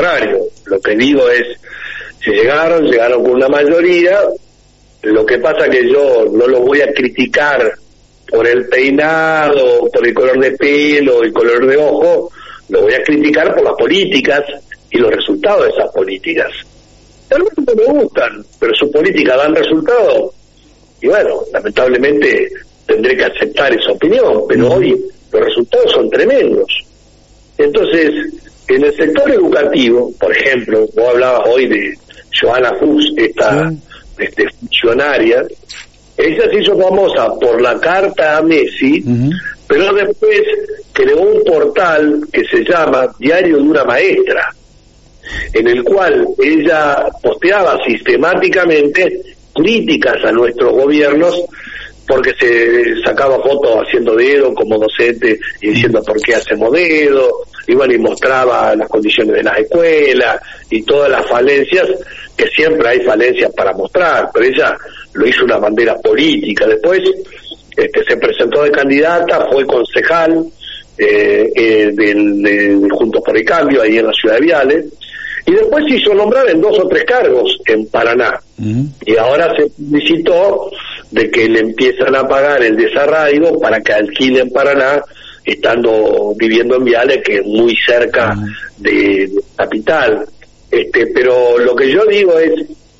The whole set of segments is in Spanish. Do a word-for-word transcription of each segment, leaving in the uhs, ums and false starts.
contrario, lo que digo es, si llegaron, llegaron con una mayoría, lo que pasa que yo no lo voy a criticar por el peinado, por el color de pelo, el color de ojo, lo voy a criticar por las políticas y los resultados de esas políticas. Algunos no me gustan, pero sus políticas dan resultados, y bueno, lamentablemente tendré que aceptar esa opinión, pero hoy los resultados son tremendos. Entonces, en el sector educativo, por ejemplo, vos hablabas hoy de Johanna Fuchs, esta sí. este, funcionaria, ella se hizo famosa por la carta a Messi, uh-huh. pero después creó un portal que se llama Diario de una Maestra, en el cual ella posteaba sistemáticamente críticas a nuestros gobiernos, porque se sacaba fotos haciendo dedo como docente y diciendo por qué hacemos dedo, y bueno, y mostraba las condiciones de las escuelas y todas las falencias, que siempre hay falencias para mostrar, pero ella lo hizo una bandera política. Después este, se presentó de candidata, fue concejal eh, eh, del, de Juntos por el Cambio, ahí en la ciudad de Viale, y después se hizo nombrar en dos o tres cargos en Paraná, uh-huh. y ahora se visitó de que le empiezan a pagar el desarraigo para que alquile en Paraná, estando viviendo en Viale, que es muy cerca uh-huh. de, de capital. Este, pero lo que yo digo es,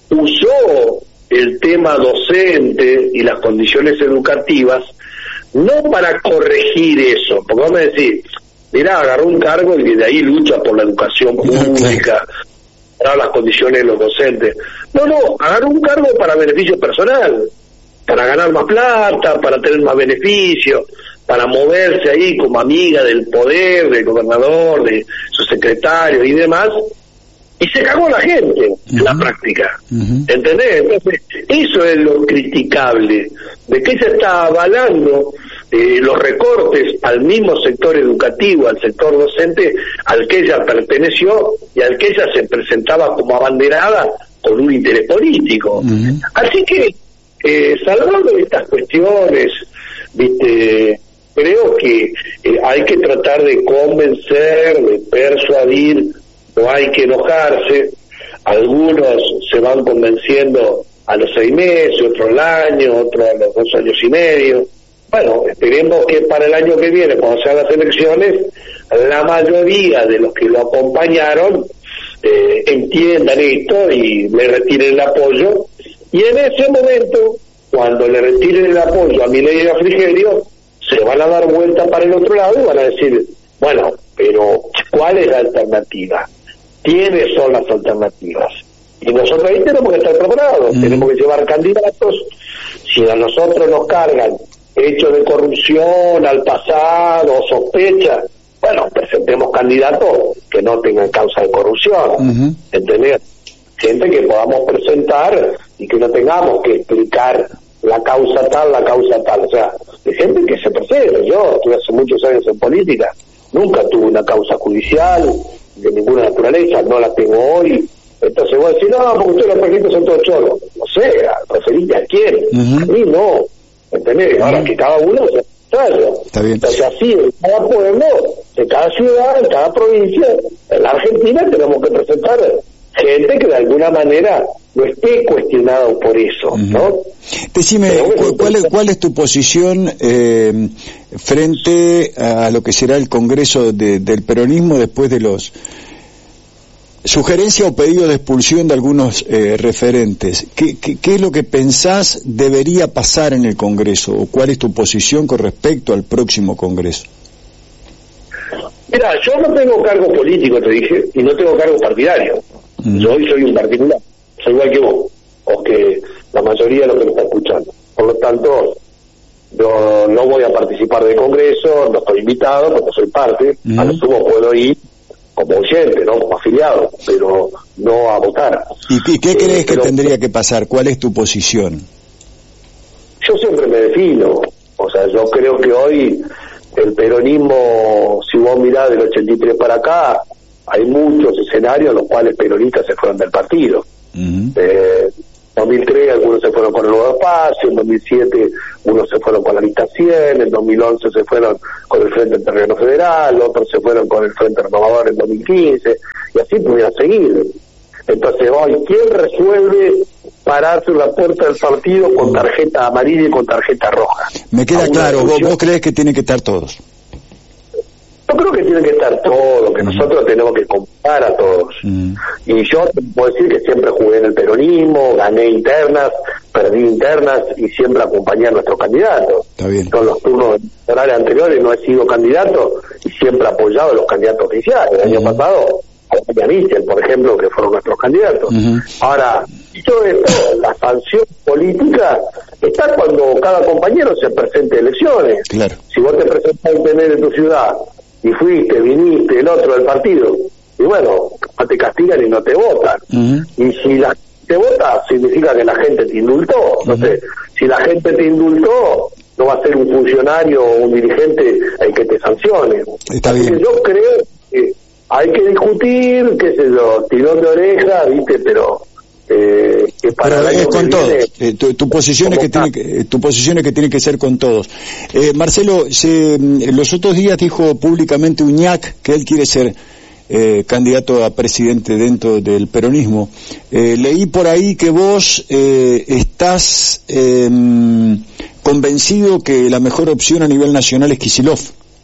usó el tema docente y las condiciones educativas no para corregir eso, porque vamos a decir, mirá, agarró un cargo y de ahí lucha por la educación pública, para las condiciones de los docentes. No, no, agarró un cargo para beneficio personal, para ganar más plata, para tener más beneficios, para moverse ahí como amiga del poder, del gobernador, de su secretario y demás, y se cagó la gente uh-huh. en la práctica, uh-huh. ¿entendés? Entonces, eso es lo criticable, de que ella está avalando eh, los recortes al mismo sector educativo, al sector docente, al que ella perteneció y al que ella se presentaba como abanderada con un interés político. Uh-huh. Así que, eh, salvando estas cuestiones, viste, creo que eh, hay que tratar de convencer, de persuadir, no hay que enojarse. Algunos se van convenciendo a los seis meses, otros al año, otros a los dos años y medio. Bueno, esperemos que para el año que viene, cuando sean las elecciones, la mayoría de los que lo acompañaron eh, entiendan esto y le retiren el apoyo, y en ese momento, cuando le retiren el apoyo a Milei y a Frigerio, se van a dar vuelta para el otro lado y van a decir, bueno, pero ¿cuál es la alternativa? ¿Quiénes son las alternativas? Y nosotros ahí tenemos que estar preparados, mm. tenemos que llevar candidatos. Si a nosotros nos cargan hechos de corrupción al pasado, sospecha, bueno, presentemos candidatos que no tengan causa de corrupción, uh-huh. ¿entendés? Gente que podamos presentar y que no tengamos que explicar la causa tal, la causa tal, o sea, de gente que se presente. Yo estuve hace muchos años en política, nunca tuve una causa judicial de ninguna naturaleza, no la tengo hoy. Entonces voy a decir, no, porque ustedes los perfectos son todos choros. No sé, referiste a quién, uh-huh. a mí no, ¿entendés? Uh-huh. Ahora que cada uno se traya. Está bien. Entonces así, en cada pueblo, de cada ciudad, en cada provincia, en la Argentina tenemos que presentar gente que de alguna manera no esté cuestionado por eso, uh-huh. ¿no? Decime, ¿cuál, cuál, es, ¿cuál es tu posición eh, frente a lo que será el Congreso de, del peronismo después de los sugerencias o pedidos de expulsión de algunos eh, referentes? ¿Qué, qué, ¿Qué es lo que pensás debería pasar en el Congreso? ¿O cuál es tu posición con respecto al próximo Congreso? Mira, yo no tengo cargo político, te dije, y no tengo cargo partidario. Mm. Yo hoy soy un particular, soy igual que vos, o que la mayoría de los que me está escuchando. Por lo tanto, yo no voy a participar del Congreso, no estoy invitado porque soy parte, mm. a lo sumo puedo ir como oyente, ¿no? Como afiliado, pero no a votar. ¿Y qué, qué crees eh, que tendría que pasar? ¿Cuál es tu posición? Yo siempre me defino, o sea, yo creo que hoy el peronismo, si vos mirás del ochenta y tres para acá, hay muchos escenarios en los cuales peronistas se fueron del partido. Uh-huh. Eh, en dos mil tres algunos se fueron con el Nuevo Espacio, en dos mil siete unos se fueron con la lista cien, en dos mil once se fueron con el Frente Terreno Federal, otros se fueron con el Frente Renovador en dos mil quince, y así pudiera seguir. Entonces hoy, ¿quién resuelve pararse en la puerta del partido con tarjeta amarilla y con tarjeta roja? Me queda claro, vos, vos crees que tienen que estar todos. Yo creo que tienen que estar todos, que mm. nosotros tenemos que comprar a todos. Mm. Y yo puedo decir que siempre jugué en el peronismo, gané internas, perdí internas y siempre acompañé a nuestros candidatos. Está bien. Con los turnos electorales anteriores no he sido candidato y siempre he apoyado a los candidatos oficiales. El mm. año pasado, a Michel, por ejemplo, que fueron nuestros candidatos. Mm-hmm. Ahora, dicho esto, la sanción política está cuando cada compañero se presente a elecciones. Claro. Si vos te presentás a tener en tu ciudad y fuiste, viniste, el otro del partido, y bueno, te castigan y no te votan. Uh-huh. Y si la te vota, significa que la gente te indultó. Uh-huh. Entonces, si la gente te indultó, no va a ser un funcionario o un dirigente el que te sancione. Está bien. Yo creo que hay que discutir, qué sé yo, tirón de oreja, viste, pero... Eh, que para pero es con todos. Eh, tu, tu posición es que tiene que, tu posición es que tiene que ser con todos. Eh, Marcelo, se, los otros días dijo públicamente Uñac que él quiere ser eh, candidato a presidente dentro del peronismo. Eh, leí por ahí que vos eh, estás eh, convencido que la mejor opción a nivel nacional es Kicillof.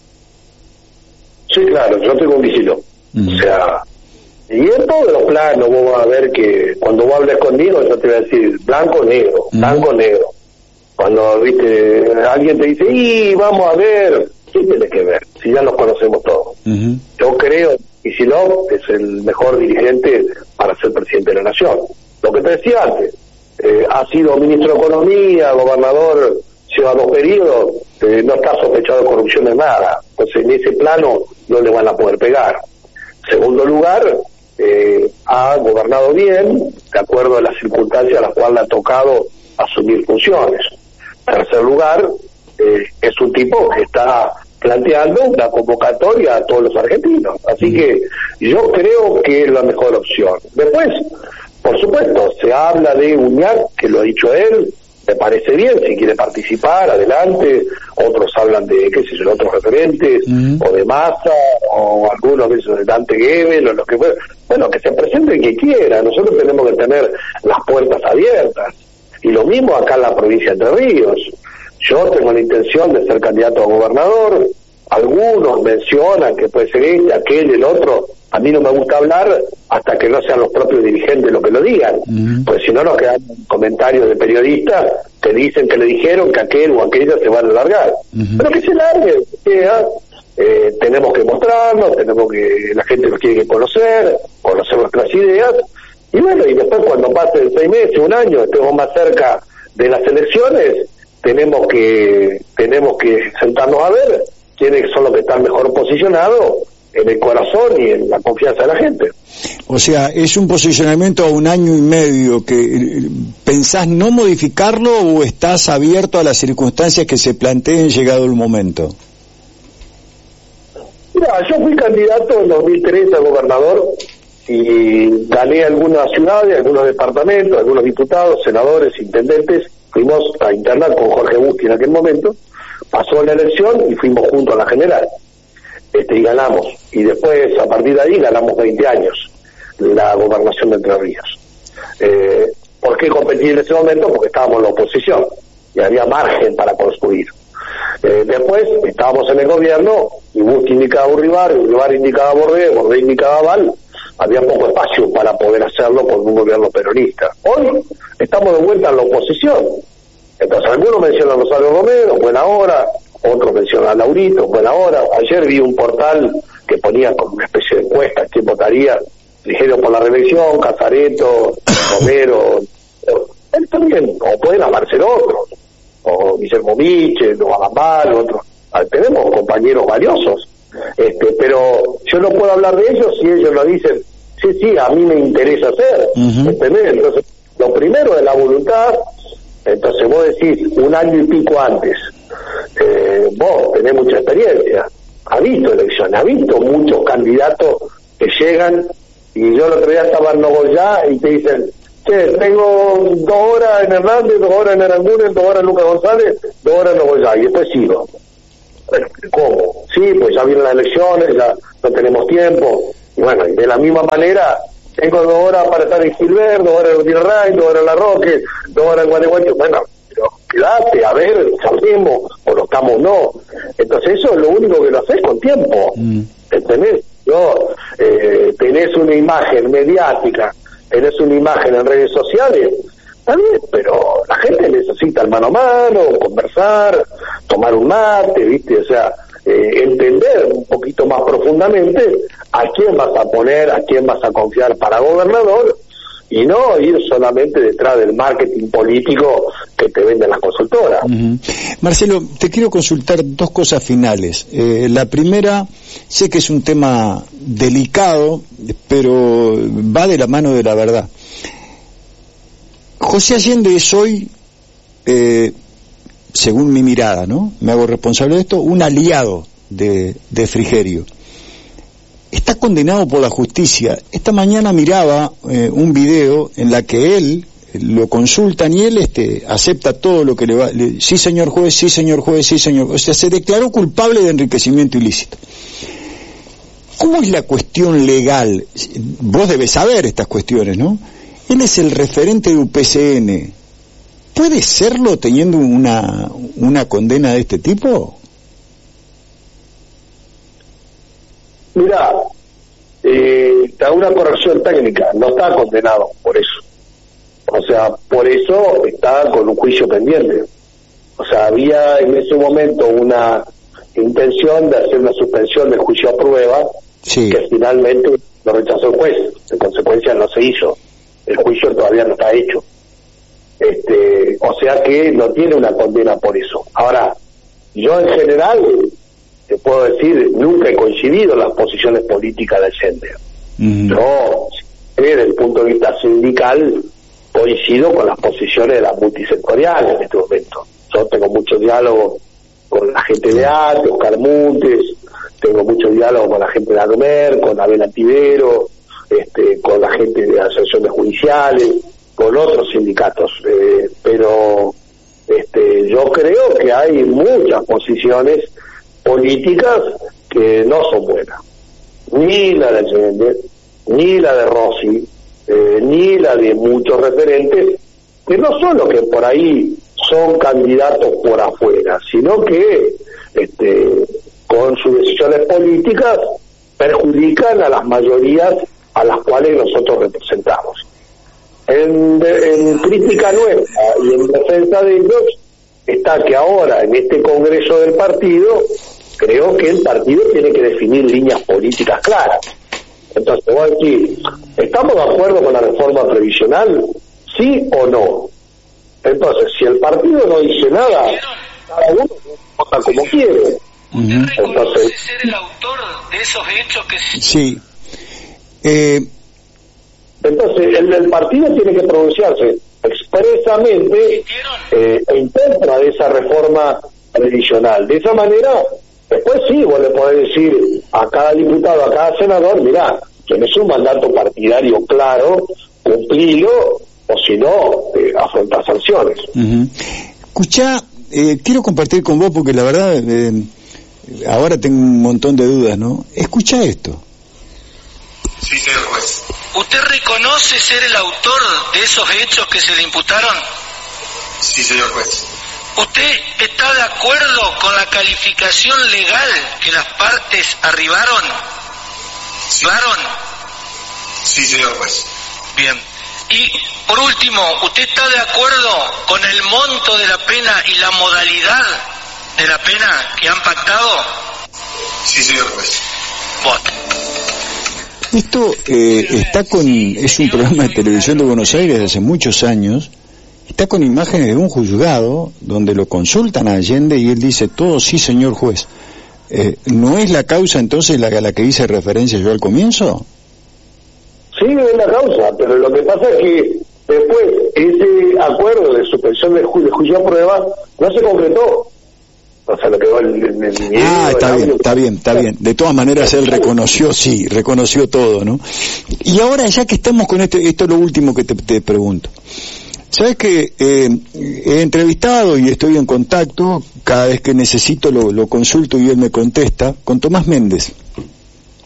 Sí, claro, yo tengo un Kicillof. Mm. O sea, y en todos los planos vos vas a ver que cuando vos hables conmigo yo te voy a decir blanco negro, mm. blanco negro. Cuando viste alguien te dice, y vamos a ver, ¿qué tienes que ver? Si ya nos conocemos todos. Mm-hmm. Yo creo que Kicillof es el mejor dirigente para ser presidente de la nación. Lo que te decía antes, eh, ha sido ministro de Economía, gobernador, lleva dos periodos, eh, no está sospechado de corrupción en nada. Entonces en ese plano no le van a poder pegar. Segundo lugar, Eh, ha gobernado bien, de acuerdo a las circunstancias a las cuales le ha tocado asumir funciones. Tercer lugar, eh, es un tipo que está planteando una convocatoria a todos los argentinos. Así que yo creo que es la mejor opción. Después, por supuesto, se habla de Uñac, que lo ha dicho él, me parece bien, si quiere participar, adelante. Otros hablan de, qué sé yo, otros referentes, mm. o de Massa, o algunos de esos de Dante Gebel, o lo que fuera. Bueno, que se presente el que quiera. Nosotros tenemos que tener las puertas abiertas. Y lo mismo acá en la provincia de Entre Ríos. Yo tengo la intención de ser candidato a gobernador. Algunos mencionan que puede ser este, aquel, el otro. A mí no me gusta hablar hasta que no sean los propios dirigentes los que lo digan. Uh-huh. Pues si no nos quedan comentarios de periodistas que dicen que le dijeron que aquel o aquella se van a largar. Uh-huh. Pero que se largue. Que, ¿eh? Eh, tenemos que mostrarnos, tenemos que, la gente nos tiene que conocer, conocer nuestras ideas. Y bueno, y después cuando pasen seis meses, un año, estemos más cerca de las elecciones, tenemos que, tenemos que sentarnos a ver quiénes son los que están mejor posicionados en el corazón y en la confianza de la gente. O sea, es un posicionamiento a un año y medio que pensás no modificarlo o estás abierto a las circunstancias que se planteen llegado el momento. Mira, yo fui candidato en dos mil trece a gobernador y gané algunas ciudades, algunos departamentos, algunos diputados, senadores, intendentes. Fuimos a internar con Jorge Busti en aquel momento, pasó la elección y fuimos juntos a la general. Este, y ganamos, y después a partir de ahí ganamos veinte años la gobernación de Entre Ríos. Eh, ¿Por qué competí en ese momento? Porque estábamos en la oposición y había margen para construir. Eh, después estábamos en el gobierno y Busti indicaba a Urribar, Urribar indicaba a Borré, Borré indicaba a Val, había poco espacio para poder hacerlo con un gobierno peronista. Hoy estamos de vuelta en la oposición, entonces algunos mencionan a Rosario Romero, buena hora, otros mencionan a Laurito, buena hora. Ayer vi un portal que ponía como una especie de encuesta quién votaría, dijeron por la reelección, Casareto, Romero, él también, o pueden amarse otros, o Guillermo Michel, o Adambal, otros. Tenemos compañeros valiosos, este, pero yo no puedo hablar de ellos si ellos lo dicen, sí, sí, a mí me interesa hacer, uh-huh. ¿entendés? Entonces, lo primero es la voluntad. Entonces vos decís un año y pico antes, eh, vos tenés mucha experiencia, has visto elecciones, has visto muchos candidatos que llegan, y yo el otro día estaba en Nogoyá y te dicen, che, tengo dos horas en Hernández, dos horas en Aranguren, dos horas en Lucas González, dos horas en Nogoyá, y después sigo. ¿Cómo? Sí, pues ya vienen las elecciones, ya no tenemos tiempo. Y bueno, y de la misma manera, tengo dos horas para estar en Gilbert, dos horas en Utirray, dos horas en La Roque, dos horas en Gualeguaychú. Bueno, pero quedate, a ver, salimos, o no estamos, no. Entonces eso es lo único que lo haces con tiempo. Mm. ¿Entendés? Yo, eh, tenés una imagen mediática, tenés una imagen en redes sociales, también, pero la gente necesita el mano a mano, conversar, tomar un mate, ¿viste? O sea, eh, entender un poquito más profundamente a quién vas a poner, a quién vas a confiar para gobernador, y no ir solamente detrás del marketing político que te venden las consultoras. Uh-huh. Marcelo, te quiero consultar dos cosas finales. Eh, la primera, sé que es un tema delicado, pero va de la mano de la verdad. José Allende es hoy, eh, según mi mirada, ¿no? Me hago responsable de esto, un aliado de, de Frigerio. Está condenado por la justicia. Esta mañana miraba eh, un video en la que él lo consultan y él este acepta todo lo que le va. Le, sí, señor juez, sí, señor juez, sí, señor. O sea, se declaró culpable de enriquecimiento ilícito. ¿Cómo es la cuestión legal? Vos debés saber estas cuestiones, ¿no? Él es el referente de U P C N. ¿Puede serlo teniendo una una condena de este tipo? Mira, eh, da una corrección técnica, no está condenado por eso. O sea, por eso está con un juicio pendiente. O sea, había en ese momento una intención de hacer una suspensión del juicio a prueba, sí, que finalmente lo rechazó el juez. En consecuencia no se hizo. El juicio todavía no está hecho. Este, o sea que no tiene una condena por eso. Ahora, yo en general te puedo decir, nunca he coincidido en las posiciones políticas de Allende. Mm. Yo, desde el punto de vista sindical, coincido con las posiciones de las multisectoriales en este momento. Yo tengo mucho diálogo con la gente de A T E, Oscar Montes, tengo mucho diálogo con la gente de ANOMER, con Abel Antivero, este, con la gente de asociaciones judiciales, con otros sindicatos, eh, pero este, yo creo que hay muchas posiciones políticas que no son buenas, ni la de Allende, ni la de Rossi, eh, ni la de muchos referentes, que no solo que por ahí son candidatos por afuera, sino que este, con sus decisiones políticas perjudican a las mayorías a las cuales nosotros representamos. En, en crítica nuestra y en defensa de ellos está que ahora en este congreso del partido creo que el partido tiene que definir líneas políticas claras. Entonces voy a decir, ¿estamos de acuerdo con la reforma previsional? ¿Sí o no? Entonces, si el partido no dice nada, cada uno vota como quiere. ¿Usted reconoce ser el autor de esos hechos que... Sí. Eh... Entonces, el, el partido tiene que pronunciarse expresamente eh, en contra de esa reforma previsional. De esa manera, después sí, vos le podés decir a cada diputado, a cada senador, mirá, tenés un mandato partidario claro, cumplilo, o si no, eh, afrontar sanciones. Uh-huh. Escuchá, eh, quiero compartir con vos porque la verdad, eh, ahora tengo un montón de dudas, ¿no? Escuchá esto. Sí, señor juez. ¿Usted reconoce ser el autor de esos hechos que se le imputaron? Sí, señor juez. ¿Usted está de acuerdo con la calificación legal que las partes arribaron? Sí. ¿Arribaron? Sí, señor juez. Bien. Y, por último, ¿usted está de acuerdo con el monto de la pena y la modalidad de la pena que han pactado? Sí, señor juez. Voto. Esto eh, está con, es un programa de televisión de Buenos Aires de hace muchos años, está con imágenes de un juzgado donde lo consultan a Allende y él dice todo sí, señor juez. Eh, ¿No es la causa entonces la a la que hice referencia yo al comienzo? Sí, es la causa, pero lo que pasa es que después ese acuerdo de suspensión de, ju- de juicio a prueba no se concretó. O sea, lo que va el, el, el video, ah, está el bien, está bien, está bien. De todas maneras él reconoció, sí, reconoció todo, ¿no? Y ahora ya que estamos con este, esto es lo último que te, te pregunto. Sabes que eh, he entrevistado y estoy en contacto, cada vez que necesito lo, lo consulto y él me contesta, con Tomás Méndez.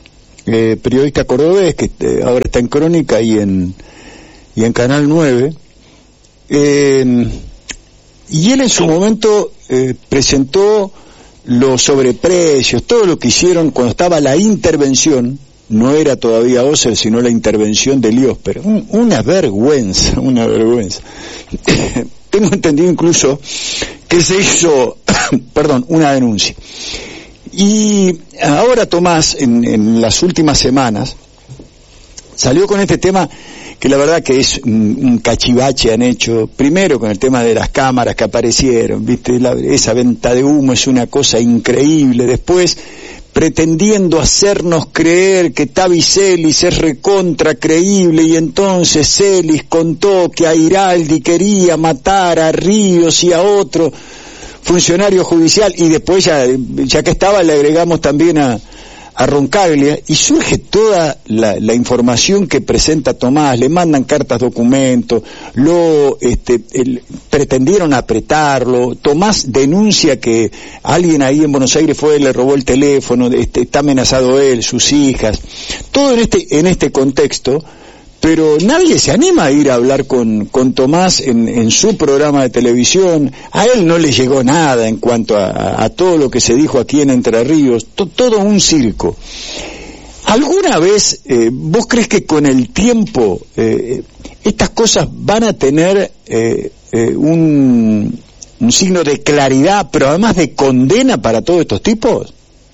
eh, periodista cordobés que eh, ahora está en Crónica y en y en Canal nueve, eh, y él en su momento eh, presentó los sobreprecios, todo lo que hicieron cuando estaba la intervención, no era todavía Oser, sino la intervención de Liosper. Un, una vergüenza, una vergüenza. Tengo entendido incluso que se hizo, perdón, una denuncia. Y ahora Tomás, en, en las últimas semanas, salió con este tema que la verdad que es un, un cachivache han hecho, primero con el tema de las cámaras que aparecieron, viste, la, esa venta de humo es una cosa increíble, después pretendiendo hacernos creer que Tavi Celis es recontra creíble y entonces Celis contó que Airaldi quería matar a Ríos y a otro funcionario judicial y después ya, ya que estaba le agregamos también a a Roncaglia, y surge toda la, la información que presenta Tomás, le mandan cartas, documentos, lo este, el, pretendieron apretarlo, Tomás denuncia que alguien ahí en Buenos Aires fue, le robó el teléfono, este, está amenazado él, sus hijas, todo en este, en este contexto, pero nadie se anima a ir a hablar con, con Tomás en, en su programa de televisión. A él no le llegó nada en cuanto a, a, a todo lo que se dijo aquí en Entre Ríos, to, todo un circo. ¿Alguna vez eh, vos crees que con el tiempo eh, estas cosas van a tener eh, eh, un, un signo de claridad, pero además de condena para todos estos tipos?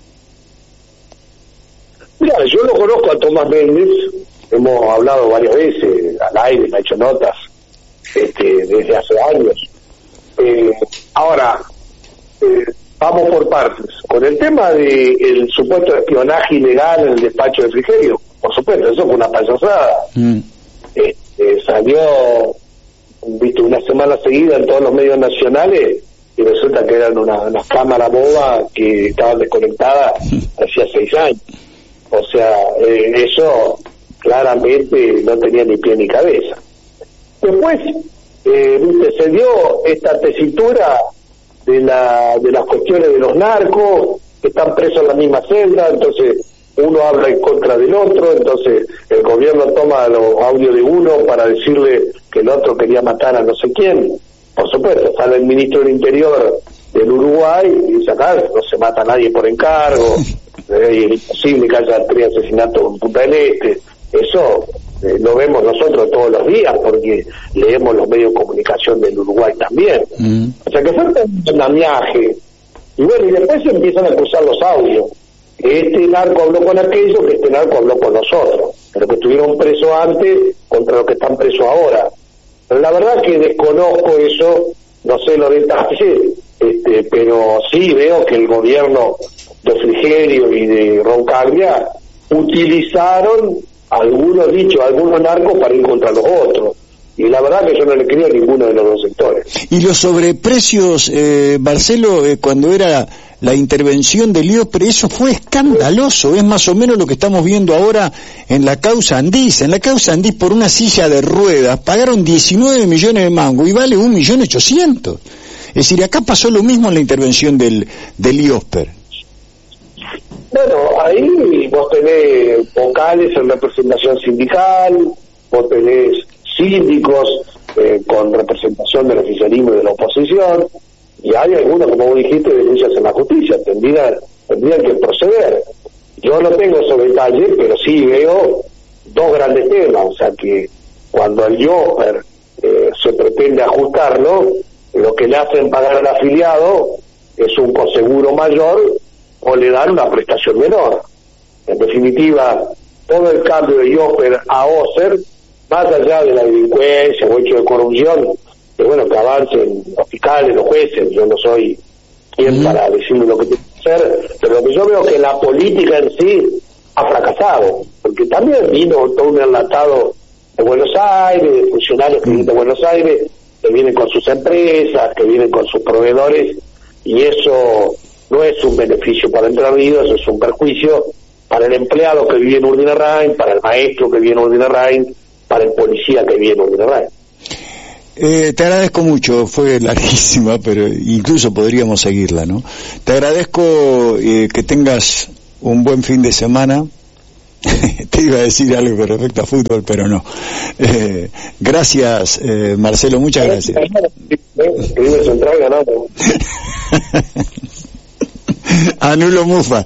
Mira, yo lo conozco a Tomás Méndez, hemos hablado varias veces al aire, me ha hecho notas este, desde hace años. Eh, ahora, eh, vamos por partes. Con el tema del supuesto espionaje ilegal en el despacho de Frigerio, por supuesto, eso fue una payasada. Mm. Eh, eh, salió, viste, una semana seguida en todos los medios nacionales y resulta que eran una, unas cámaras bobas que estaban desconectadas hacía seis años. O sea, eh, eso claramente no tenía ni pie ni cabeza. Después, eh, viste, se dio esta tesitura de la de las cuestiones de los narcos, que están presos en la misma celda, entonces uno habla en contra del otro, entonces el gobierno toma los audios de uno para decirle que el otro quería matar a no sé quién. Por supuesto, sale el ministro del Interior del Uruguay y dice acá no se mata a nadie por encargo, eh, es imposible que haya tres asesinatos en Punta del Este. Eso eh, lo vemos nosotros todos los días porque leemos los medios de comunicación del Uruguay también. Mm. O sea que fue un andamiaje. Y bueno, y después se empiezan a cruzar los audios. Que este narco habló con aquello, que este narco habló con nosotros. Pero que estuvieron presos antes contra los que están presos ahora. Pero la verdad que desconozco eso, no sé lo detalle, este, pero sí veo que el gobierno de Frigerio y de Roncaglia utilizaron algunos dichos, algunos narcos para ir contra los otros. Y la verdad que yo no le creo a ninguno de los dos sectores. Y los sobreprecios, eh, Marcelo, eh, cuando era la intervención de Liosper, eso fue escandaloso, es más o menos lo que estamos viendo ahora en la causa Andís. En la causa Andís, por una silla de ruedas, pagaron diecinueve millones de mangos y vale un millón ochocientos. Es decir, acá pasó lo mismo en la intervención del, de Liosper. Bueno, ahí vos tenés vocales en representación sindical, vos tenés síndicos eh, con representación del oficialismo y de la oposición, y hay algunos, como vos dijiste, denuncias en la justicia, tendrían, tendrían que proceder. Yo no tengo esos detalles, pero sí veo dos grandes temas, o sea que cuando al Liosper eh, se pretende ajustarlo, lo que le hacen pagar al afiliado es un coseguro mayor o le dan una prestación menor. En definitiva, todo el cambio de Liosper a Oser, más allá de la delincuencia o hecho de corrupción, que bueno, que avancen los fiscales, los jueces, yo no soy quien mm. para decirle lo que tiene que hacer, pero lo que yo veo es que la política en sí ha fracasado, porque también vino todo un enlatado de Buenos Aires, de funcionarios que vienen de Buenos Aires, que vienen con sus empresas, que vienen con sus proveedores, y eso no es un beneficio para Entre Ríos, eso es un perjuicio para el empleado que vive en Urdinarrain, para el maestro que vive en Urdinarrain, para el policía que vive en Urdinarrain. Eh, te agradezco mucho, fue larguísima, pero incluso podríamos seguirla, ¿no? Te agradezco eh, que tengas un buen fin de semana Te iba a decir algo con respecto a fútbol, pero no. Eh, gracias, eh, Marcelo, muchas gracias. River Central ganado. Anulo Mufa.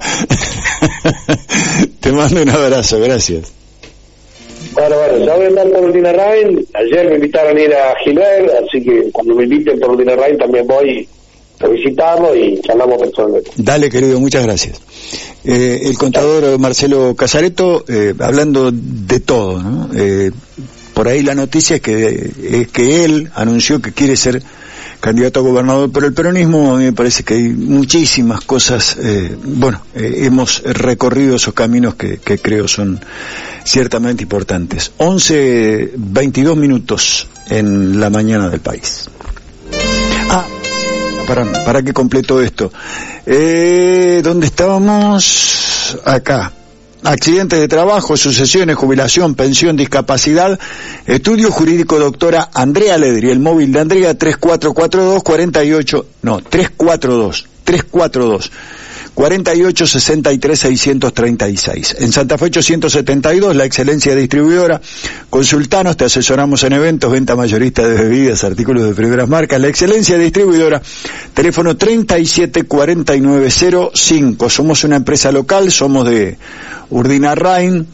Te mando un abrazo, gracias. Bueno, bueno, ya voy a andar por Urdinarrain. Ayer me invitaron a ir a Gilbert, así que cuando me inviten por Urdinarrain también voy a visitarlo y charlamos personalmente. Dale, querido, muchas gracias. Eh, el contador Marcelo Casareto, eh, hablando de todo, ¿no? Eh, por ahí la noticia es que, es que él anunció que quiere ser candidato a gobernador por el peronismo. A mí me parece que hay muchísimas cosas, eh, bueno, eh, hemos recorrido esos caminos que, que creo son ciertamente importantes. once veintidós minutos en la mañana del país. Ah, para, para que completo esto. Eh, ¿dónde estábamos? Acá. Accidentes de trabajo, sucesiones, jubilación, pensión, discapacidad. Estudio jurídico doctora Andrea Ledri. El móvil de Andrea tres cuatro cuatro dos cuarenta y ocho, no, tres cuatro dos, tres cuatro dos, cuarenta y ocho sesenta y tres seiscientos treinta y seis. En Santa Fe ochocientos setenta y dos, La Excelencia Distribuidora. Consultanos, te asesoramos en eventos, venta mayorista de bebidas, artículos de primeras marcas. La Excelencia Distribuidora, teléfono treinta y siete cuarenta y nueve cero cinco. Somos una empresa local, somos de Urdinarrain,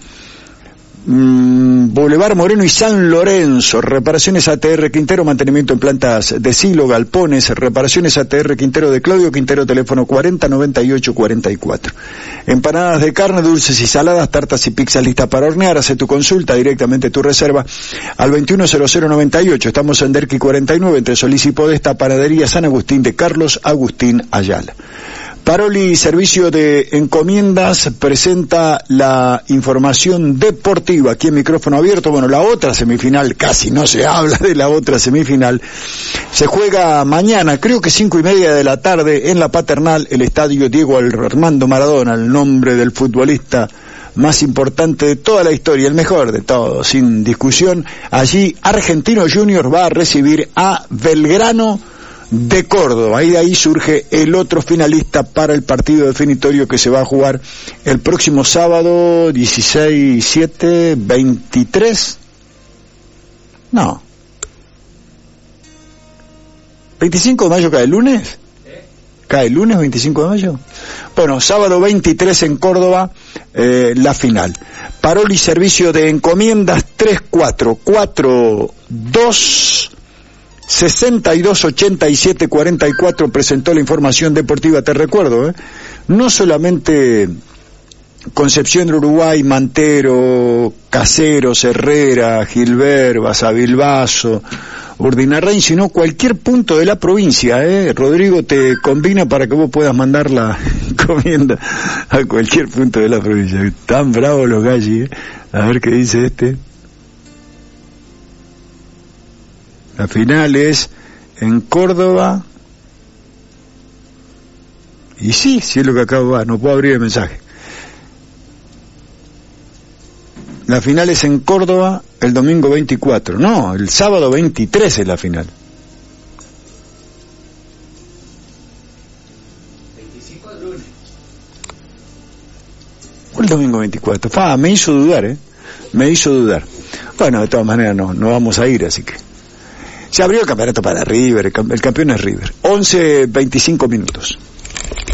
mmm, Boulevard Moreno y San Lorenzo. Reparaciones A T R Quintero, mantenimiento en plantas de silo, galpones. Reparaciones A T R Quintero de Claudio Quintero, teléfono cuarenta noventa y ocho cuarenta y cuatro. Empanadas de carne, dulces y saladas, tartas y pizzas listas para hornear. Hace tu consulta, directamente tu reserva al veintiuno cero cero noventa y ocho. Estamos en Derqui cuarenta y nueve, entre Solís y Podesta. Panadería San Agustín de Carlos Agustín Ayala. Paroli Servicio de Encomiendas presenta la información deportiva aquí en micrófono abierto. Bueno, la otra semifinal, casi no se habla de la otra semifinal, se juega mañana, creo que cinco y media de la tarde, en la Paternal, el estadio Diego Armando Maradona, el nombre del futbolista más importante de toda la historia, el mejor de todos, sin discusión. Allí Argentino Juniors va a recibir a Belgrano de Córdoba. Ahí de ahí surge el otro finalista para el partido definitorio que se va a jugar el próximo sábado dieciséis, siete, veintitrés. No. ¿veinticinco de mayo cae el lunes? ¿Cae el lunes veinticinco de mayo? Bueno, sábado veintitrés en Córdoba, eh, la final. Paroli Servicio de Encomiendas tres cuatro cuatro dos sesenta y dos ochenta y siete cuarenta y cuatro presentó la información deportiva. Te recuerdo, ¿eh? No solamente Concepción del Uruguay, Mantero, Caseros, Herrera, Gilbert, Basavilbaso, Urdinarrain, sino cualquier punto de la provincia, ¿eh? Rodrigo te combina para que vos puedas mandar la encomienda a cualquier punto de la provincia. Tan bravos los gallis, ¿eh? A ver qué dice este. La final es en Córdoba. Y sí, sí es lo que acabo de... No puedo abrir el mensaje. La final es en Córdoba el domingo veinticuatro. No, el sábado veintitrés es la final. veinticinco de lunes. ¿Cuál domingo veinticuatro? Ah, me hizo dudar, ¿eh? Me hizo dudar. Bueno, de todas maneras no, no vamos a ir, así que... Se abrió el campeonato para River, el campeón es River. once veinticinco minutos.